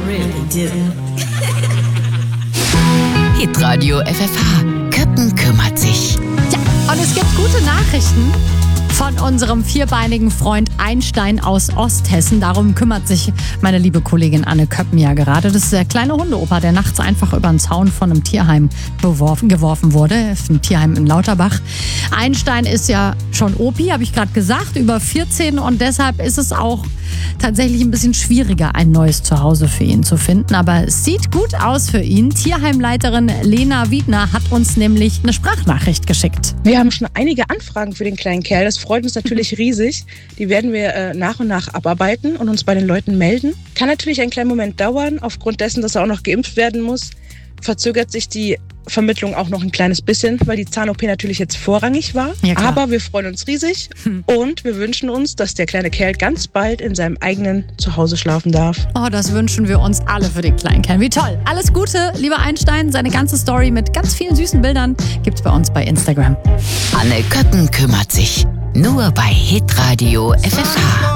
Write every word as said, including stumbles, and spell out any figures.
really do. Hitradio F F H. Köppen kümmert sich. Ja, und es gibt gute Nachrichten von unserem vierbeinigen Freund Einstein aus Osthessen. Darum kümmert sich meine liebe Kollegin Anne Köppen ja gerade. Das ist der kleine Hundeopa, der nachts einfach über den Zaun von einem Tierheim beworfen, geworfen wurde. Ein Tierheim in Lauterbach. Einstein ist ja schon Opi, habe ich gerade gesagt, über vierzehn. Und deshalb ist es auch tatsächlich ein bisschen schwieriger, ein neues Zuhause für ihn zu finden. Aber es sieht gut aus für ihn. Tierheimleiterin Lena Wiedner hat uns nämlich eine Sprachnachricht geschickt. Wir haben schon einige Anfragen für den kleinen Kerl. Das freut uns natürlich riesig. Die werden wir äh, nach und nach abarbeiten und uns bei den Leuten melden. Kann natürlich einen kleinen Moment dauern. Aufgrund dessen, dass er auch noch geimpft werden muss, verzögert sich die Vermittlung auch noch ein kleines bisschen, weil die Zahn-O P natürlich jetzt vorrangig war. Ja, klar. Aber wir freuen uns riesig hm. und wir wünschen uns, dass der kleine Kerl ganz bald in seinem eigenen Zuhause schlafen darf. Oh, das wünschen wir uns alle für den kleinen Kerl. Wie toll. Alles Gute, lieber Einstein. Seine ganze Story mit ganz vielen süßen Bildern gibt's bei uns bei Instagram. Anne Köppen kümmert sich. Nur bei Hitradio F F H.